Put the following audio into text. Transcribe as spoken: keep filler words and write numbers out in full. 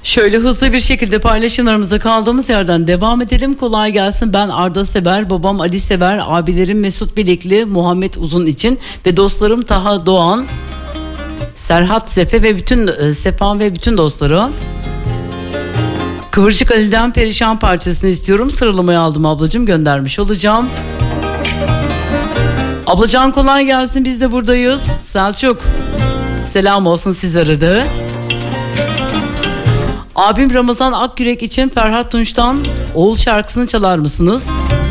Şöyle hızlı bir şekilde paylaşımlarımıza kaldığımız yerden devam edelim. Kolay gelsin. Ben Arda Sever, babam Ali Sever, abilerim Mesut Bilekli, Muhammed Uzun için ve dostlarım Taha Doğan, Serhat Sefe ve bütün Sefa ve bütün dostları. Kıvırcık Ali'den Perişan parçasını istiyorum. Sıralamayı aldım ablacığım, göndermiş olacağım. Ablacan kolay gelsin, biz de buradayız. Selçuk, selam olsun sizlere de. Abim Ramazan Akyürek için Ferhat Tunç'tan Oğul şarkısını çalar mısınız?